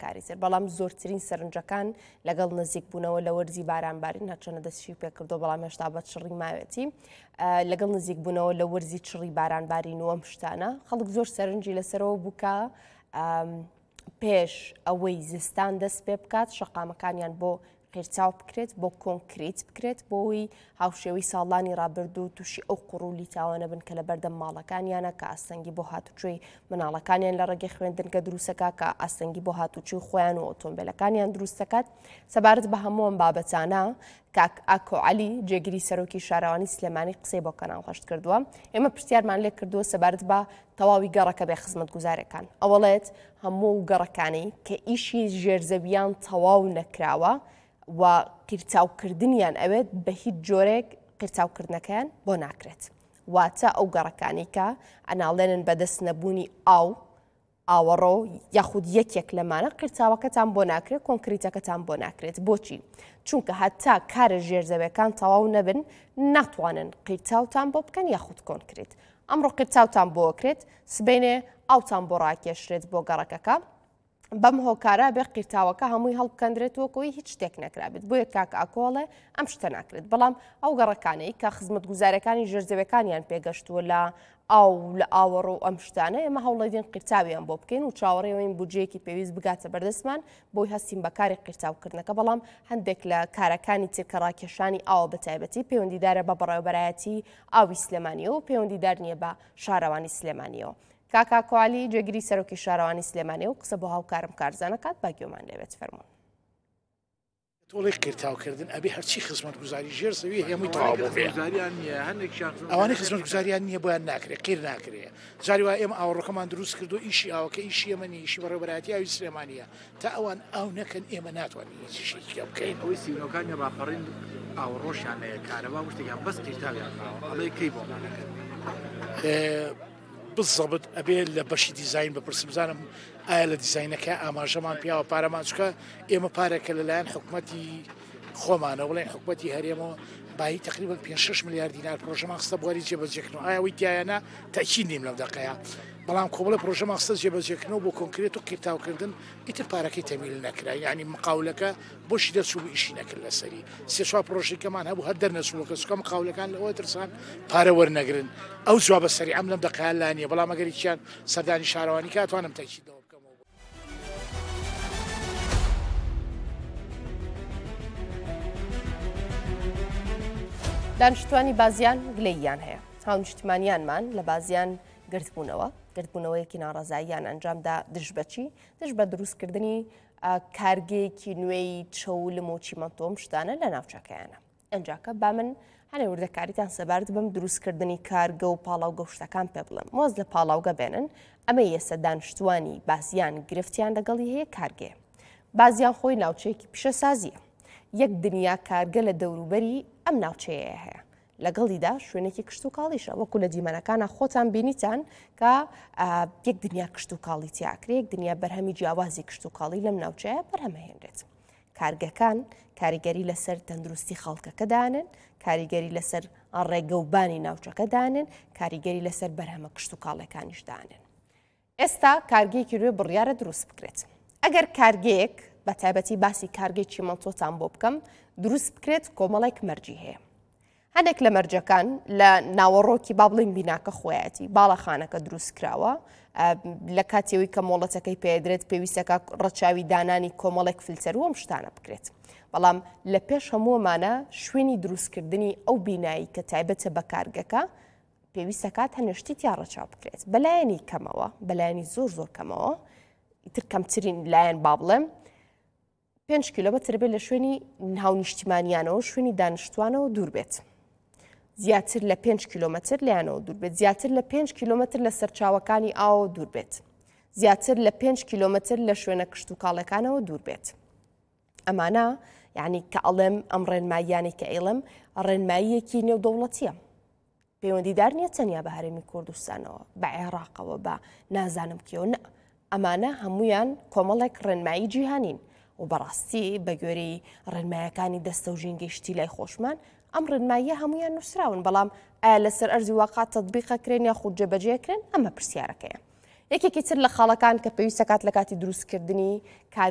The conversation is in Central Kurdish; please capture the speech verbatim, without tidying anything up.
کاری تر بەڵام زۆرترین سەرنجەکان لەگەڵ نزیک بوونەوە لە وەرزی بارانباری ناچەنە دەستی پێ کردو بەڵام هێشتا بە چڕی ماوێتی لەگەڵ نزیک بوونەوە لە وەرزی چڕی بارانباری نوەم شتانە خەڵک زۆر سەرنجی لەسەرەوە بووکە پێش ئەوەی زستان دەست پێ بکات شەقامەکانیان بۆ قیرچاو بکرێت بۆ کۆنکریت بکرێت بۆی هاوشێوەی ساڵانی ڕابردوو تووشی ئەو قوڕولی تاوانە بن کە لە بەردەم ماڵەکانیانە کە ئاستەنگی بۆ هاتوچۆی مناڵەکانیان لە ڕێگەی خوێندنگە دروستەکە کە ئاستەنگی بۆ هاتوچوی خۆیان و ئۆتۆمبیلەکانیان دروستەکات سەبارەت بە هەمووم بابەتانە کاک ئاکۆ عەلی جێگیری سەرۆکی شارەوانی سلێمانی قسەی بۆ کەناڵ هەشت کردووە ئێمە پرسیارمان لێ کردووە سەبارەت بە تەواوی گەڕەکە بێ خزمەتگوزارەکان ئەوەڵێت هەموو گەڕەکانەی کە ئیشی ژێرزەویان تەواو نەکراوە و قیرچاوکردنیان ئەوێت بە هیچ جۆرێک قیرچاوکردنەکەیان بۆ ناکرێت واتە ئەو گەڕەکانی کە ئەناڵێنن بەدەست نەبوونی ئاو ئاوەڕۆ یاخود یەکێک لەمانە قیرچاوەکەتان بۆ ناکرێت کۆنکریتەکەتان بۆ ناکرێت بۆچی چونکە هەتا کارە ژێرزەویەکان تەواو نەبن ناتوانن قیرچاوتان بۆ بکەن یاخود کۆنکریت ئەمڕۆ قیرچاوتان بۆکرێت سبەینێ ئاوتان بۆ ڕاکێشرێت بۆ گەڕەکەکە بەم هۆکارە بێ قیرتاوەکە هەمووی هەڵبکەندرێتەوەکەوەی هیچ شتێک نەکرابێت بۆیە کاک ئاکۆڵێ ئەم شتە ناکرێت بەڵام ئەو گەڕەکانەی کە خزمەتگوزارەکانی ژێرزەویەکانیان پێگەشتووە لە ئاو لە ئاوەڕۆ و ئەم شتانە ئێمە هەوڵەدین قیرچاویان بۆ بکەین و چاوەڕێەوەین بودجەیەکی پێویست بگاتە بەردەستمان بۆی هەستیم بەکاری قیرچاوکردنەکە بەڵام هەندێک لە کارەکانی ترکە ڕاکێشانی ئاوە بەتایبەتی پەیوەندیدارە بە بەڕێوەبەرایەتی ئاوی سلێمانیەوە و پەیوەندیدار نییە بە شارەوانی سلێمانیەوە کاک ئاکۆ عەلی جێگیری سەرۆکی شارەوانی سلێمانی و قسە بۆ هاوکارم کارزانەکات باگوێمان لێوێت فەرموون تۆڵی قیرتاوکردن ئەبێ هەرچی خزمەتگوزاری ژێرزەوی هەمووی تەواو بۆ بێ ئەوانەی خزمەتگوزاریان نییە بۆیان ناکرێت قیر ناکرێت جاری وا ئێمە ئاوەڕۆکەمان دروست کردو ئیشی ئاوەکە ئیشی ئێمەنی ئیشی بەڕێوەبەرایەتی ئاوی سلێمانیە تا ئەوان ئاو نەکەن ئێمە ناتوانین هیچیشێکی بکەین ئەوەی سیونەکانی ڕاپەڕین ئاوەڕۆشیانەیە کارەوا شتێکیان بەس قیرتاویان ئەڵێ کەی بۆمان نەکەن بالضبط ئەبێ لە بەشی دیزین بپرسم بزانم ئایا لە دیزینەکە ئاماژەمان پیاوە پارەمان چکە ئێمە پارێکە لەلایەن حکوومەتی خۆمانە وڵێن حکوومەتی هەرێمەوە بای تقریبا پێ شەش ملیارد دینار پرۆژەمان خستە بواری جێبەجێکردنەوە ئایا وی تایانە تاکی نیم لەم دەقەیە بەڵام کۆبڵە پرۆژەمان خستە جێبەجێکردنەوە بۆ کۆنکرێت و قیرتاوکردن ئیتر پارەکەی تەمیل نەکرا یعنی مقاولەکە بۆشی دەچوو ئیشی نەکرد لەسەری سێ چوار پرۆژێکەمان هەبوو هەر دەرنەچووەکە چکە مقاولەکان لەوە ترسان پارە وەرنەگرن ئەو جوابە سەری ئەم لەم دەقەیە لانیە بەڵام ئەگەریان سەردانی شارەوانی کاتوانم تاکیدەوە دانیشتوانی بازیان گلەییان هەیە هاونیشتمانیانمان لە بازیان گرتبوونەوە گرتبوونەوەیەکی ناڕازاییان ئەنجامدا دژ بەچی دژ بە دروستکردنی کارگەیەکی نوێی چەولم و چیمەنتۆم شتانە لە ناوچەکەیانە ئەنجاکە با من هەنێ وردەکاریتان سەبارەت بەم دروستکردنی کارگە و پاڵاو گەشتەکان پێ بڵێم مۆز لە پاڵاوگە بێنن ئەمە ئێستا دانیشتوانی بازیان گرفتیان لەگەڵی هەیە کارگەیە بازیان خۆی ناوچەیەکی پیشەسازیە یەک دنیا کارگە لە دەوروبەری ئەم ناوچەیە هەیە لەگەڵیدا شوێنێکی کشت و کاڵیشە وەکو لە دیمەنەکانە خۆتان بینیتان کە یەک دنیا کشت و کاڵی تیاکرێ یەک دنیا بەرهەمی جیاوازی کشت و کاڵی لەم ناوچەیە بەرهەمەهێنرێت کارگەکان کاریگەری لەسەر تەندروستی خەڵکەکەدانن کاریگەری لەسەر ڕێگەوبانی ناوچەکەدانن کاریگەری لەسەر بەرهەمە کشت و کاڵەکانیشدانن ئێستا کارگەیەکی روێ بڕیارە دروست بکرێت ئەگەر کارگەیەک بە تایبەتی باسی کارگەی چیمەنتۆتان بۆ بکەم دروست بکرێت کۆمەڵێک مەرجی هەیە هەندێک لە مەرجەکان لە ناوەڕۆکی با بڵین بیناکە خۆیەتی باڵەخانەکە دروست کراوە لە کاتێوی کە مۆڵەتەکەی پێدرێت پێویستەکە ڕەچاوی دانانی کۆمەڵێک فیلتەر وەم شتانە بکرێت بەڵام لە پێش هەمووەمانە شوێنی دروستکردنی ئەو بینایی کە تایبەتە بە کارگەکە پێویستەکات هەنێشتی یا ڕەچاو بکرێت بەلایەنی کەمەوە بەلایەنی زۆر زۆر کەمەوە ئیتر کەمترین لایەن با بڵێم پێنج کیلۆمەتر بێت لە شوێنی هاونیشتمانیانەوە شوێنی دانیشتوانەوە دوور بێت زیاتر لە پێنج کیلۆمەتر لایەنەوە دوور بێت زیاتر لە پێنج کیلۆمەتر لە سەرچاوەکانی ئاوە دوور بێت زیاتر لە پێنج کیلۆمەتر لە شوێنە کشت و کاڵەکانەوە دوور بێت ئەمانە یعنی کە ئەڵێم ئەم ڕێنماییانی کە ئێڵم ڕێنماییەکی نێودەوڵەتیە پەیوەندیدار نییە تەنیا بە هەرێمی کوردستانەوە بە عێراقەوە بە نازانم کێوە نە ئەمانە هەمویان کۆمەڵێک ڕێنمایی جیهانین و بەڕاستی بە گوێرەی ڕێنمایەکانی دەستە و ژینگەیشتی لای خۆشمان ئەم ڕێنماییە هەمویان نووسراون بەڵام ئایا لەسەر ئەرزی واقعات تەطبیقەکرێن یا خودت جێبەجێکرێن ئەمە پرسیارەکەیە یەکێکی تر لە خاڵەکان کە پێویستە کات لە کاتی دروستکردنی